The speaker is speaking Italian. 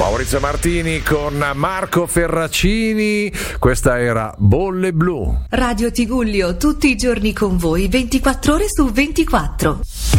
Maurizio Martini con Marco Ferracini, questa era Bolle Blu. Radio Tigullio, tutti i giorni con voi, 24 ore su 24.